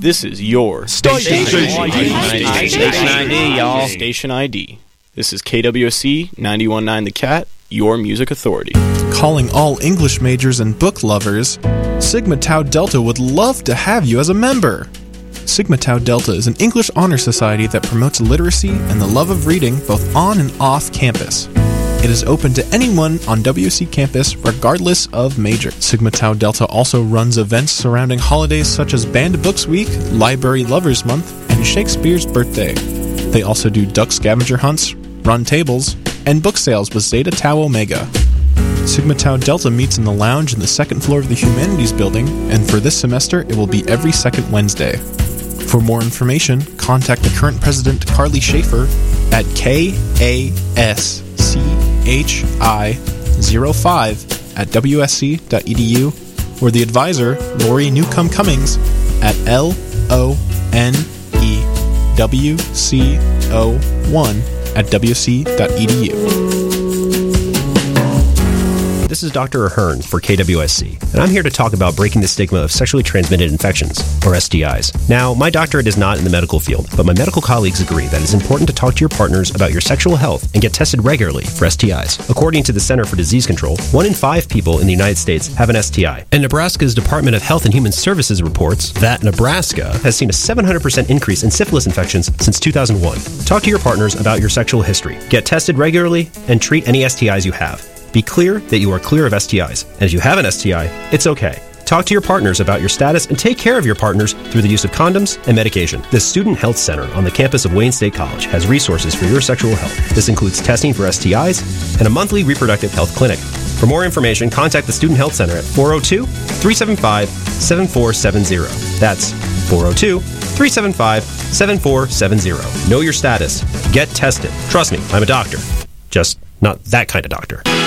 This is your Station ID, y'all. Station ID. This is KWSC 91.9 The Cat, your music authority. Calling all English majors and book lovers, Sigma Tau Delta would love to have you as a member. Sigma Tau Delta is an English honor society that promotes literacy and the love of reading both on and off campus. It is open to anyone on WC campus regardless of major. Sigma Tau Delta also runs events surrounding holidays such as Banned Books Week, Library Lovers Month, and Shakespeare's birthday. They also do duck scavenger hunts, run tables, and book sales with Zeta Tau Omega. Sigma Tau Delta meets in the lounge in the second floor of the Humanities Building, and for this semester it will be every second Wednesday. For more information, contact the current president, Carly Schaefer, at KASCHI05 at WSC.edu, or the advisor, Lori Newcomb Cummings, at LONEWCO1 at WC.edu. This is Dr. Ahern for KWSC, and I'm here to talk about breaking the stigma of sexually transmitted infections, or STIs. Now, my doctorate is not in the medical field, but my medical colleagues agree that it's important to talk to your partners about your sexual health and get tested regularly for STIs. According to the Center for Disease Control, 1 in 5 people in the United States have an STI, and Nebraska's Department of Health and Human Services reports that Nebraska has seen a 700% increase in syphilis infections since 2001. Talk to your partners about your sexual history, get tested regularly, and treat any STIs you have. Be clear that you are clear of STIs, and if you have an STI, it's okay. Talk to your partners about your status and take care of your partners through the use of condoms and medication. The Student Health Center on the campus of Wayne State College has resources for your sexual health. This includes testing for STIs and a monthly reproductive health clinic. For more information, contact the Student Health Center at 402-375-7470. That's 402-375-7470. Know your status. Get tested. Trust me, I'm a doctor. Just not that kind of doctor.